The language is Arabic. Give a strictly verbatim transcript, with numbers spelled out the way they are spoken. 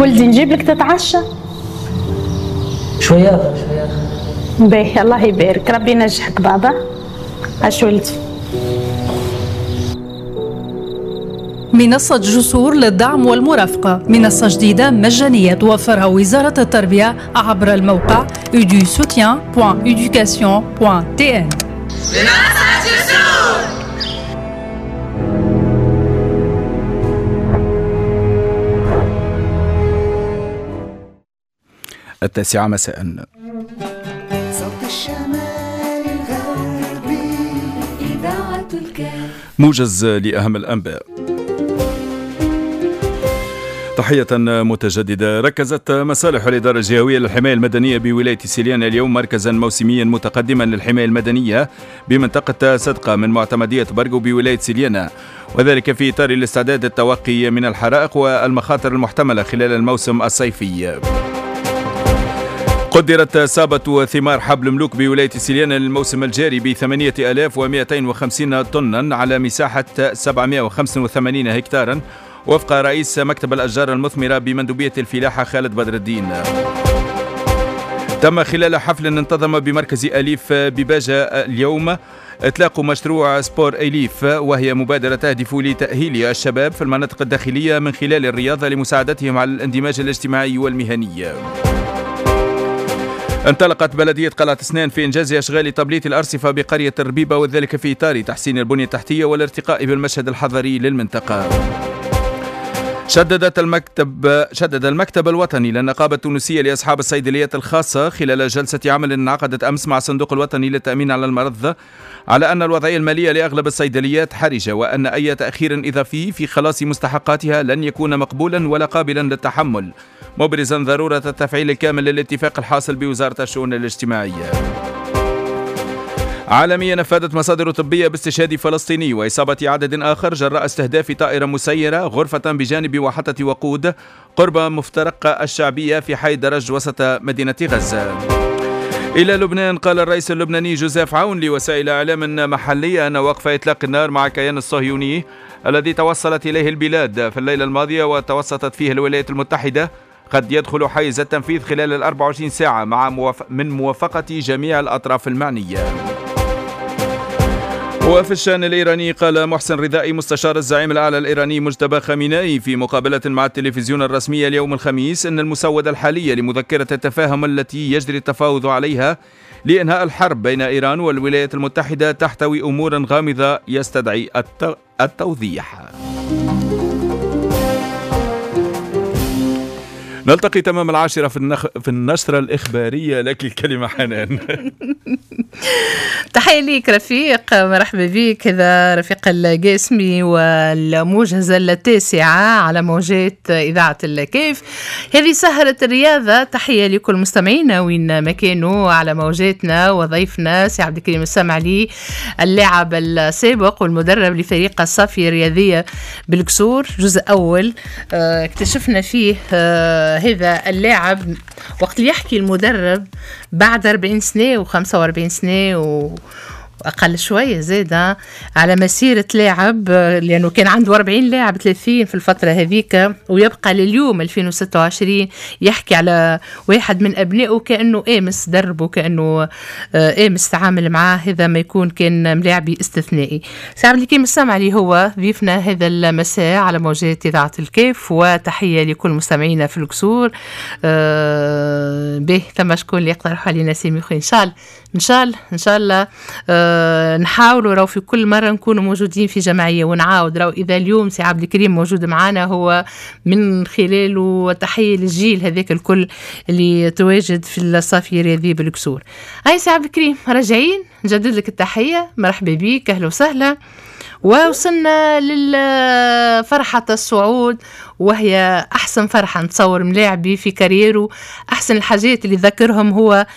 ولدي نجيب لك تتعشى شوية شوية. باهي الله يبارك، ربي ينجحك بابا. عاش ولدي. منصة جسور للدعم والمرافقة، منصة جديدة مجانية توفرها وزارة التربية عبر الموقع edu soutien point education point t n. منصة جسور. التاسعة مساء. صوت الشمال الغربي إذاعة الكاف. موجز لأهم الأنباء. تحية متجددة. ركزت مصالح الإدارة الجهوية للحماية المدنية بولاية سيليان اليوم مركزا موسميا متقدما للحماية المدنية بمنطقة صدقة من معتمدية برقو بولاية سيليان، وذلك في إطار الاستعداد التوقي من الحرائق والمخاطر المحتملة خلال الموسم الصيفي. قدرت إصابة ثمار حبل ملوك بولاية سيليان الموسم الجاري ب ثمانية آلاف ومئتين وخمسين طنا على مساحة سبعمئة وخمسة وثمانين هكتارا وفق رئيس مكتب الأشجار المثمرة بمندوبية الفلاحة خالد بدر الدين. تم خلال حفل انتظم بمركز أليف بباجة اليوم إطلاق مشروع سبور أليف، وهي مبادرة تهدف لتأهيل الشباب في المناطق الداخلية من خلال الرياضة لمساعدتهم على الاندماج الاجتماعي والمهني. انطلقت بلدية قلعة سنان في إنجاز أشغال تبليط الأرصفة بقرية الربيبة، وذلك في إطار تحسين البنية التحتية والارتقاء بالمشهد الحضري للمنطقة. شددت المكتب شدد المكتب الوطني للنقابة التونسية لأصحاب الصيدليات الخاصة خلال جلسة عمل انعقدت أمس مع الصندوق الوطني للتأمين على المرض على أن الوضعية المالية لأغلب الصيدليات حرجة، وأن أي تأخير إضافي في خلاص مستحقاتها لن يكون مقبولا ولا قابلا للتحمل، مبرزا ضرورة التفعيل الكامل للاتفاق الحاصل بوزارة الشؤون الاجتماعية. عالميا أفادت مصادر طبية باستشهاد فلسطيني وإصابة عدد آخر جراء استهداف طائرة مسيرة غرفة بجانب محطة وقود قرب مفترق الشعبية في حي درج وسط مدينة غزة. إلى لبنان، قال الرئيس اللبناني جوزيف عون لوسائل إعلام محلية أن وقف إطلاق النار مع الكيان الصهيوني الذي توصلت إليه البلاد في الليلة الماضية وتوسطت فيه الولايات المتحدة قد يدخل حيز التنفيذ خلال الأربع وعشرين ساعة مع موف... من موافقة جميع الأطراف المعنية. وفي الشأن الإيراني، قال محسن رضائي مستشار الزعيم الأعلى الإيراني مجتبى خامنئي في مقابلة مع التلفزيون الرسمي اليوم الخميس أن المسودة الحالية لمذكرة التفاهم التي يجري التفاوض عليها لإنهاء الحرب بين إيران والولايات المتحدة تحتوي أمور غامضة يستدعي الت... التوضيح. نلتقي تمام العاشرة في, النخ... في النشرة الإخبارية. لك الكلمة حنان. تحية ليك رفيق، مرحبا بك. هذا رفيق القاسمي والموجزة التاسعة على موجات إذاعة الكيف. هذه سهرة الرياضة. تحية لكل مستمعينا وين ما كانوا على موجاتنا، وضيفنا سي عبد الكريم السمعلي اللاعب السابق والمدرب لفريق الصافية الرياضية بالكسور. جزء أول اه اكتشفنا فيه اه هذا اللاعب وقت اللي يحكي المدرب بعد أربعين سنة وخمسة وأربعين سنة وأقل شوية زيادة على مسيرة لاعب، لأنه كان عنده أربعين لاعب ثلاثين في الفترة هذيك، ويبقى لليوم ألفين وستة وعشرين يحكي على واحد من أبنائه كأنه آمس دربه، كأنه آمس تعامل معاه، هذا ما يكون كان ملاعبي استثنائي. سعد الكريم السمعلي هو ضيفنا هذا المساء على موجات إذاعة الكيف، وتحية لكل مستمعينا في الكسور. أه به ثم شكون اللي يقترح علينا سيمي خويا. إن شاء الله إن شاء الله إن شاء الله أه نحاولوا راو في كل مرة نكونوا موجودين في جمعية، ونعاود راو إذا اليوم سي عبد الكريم موجود معنا هو من خلاله تحية للجيل هذاك الكل اللي تواجد في الصافية الرياضية بالكسور. هاي سي عبد الكريم راجعين نجدد لك التحية، مرحبا بك، أهلا وسهلا. ووصلنا للفرحة الصعود، وهي أحسن فرحة نتصور ملاعبي في كاريره. أحسن الحاجات اللي ذكرهم هو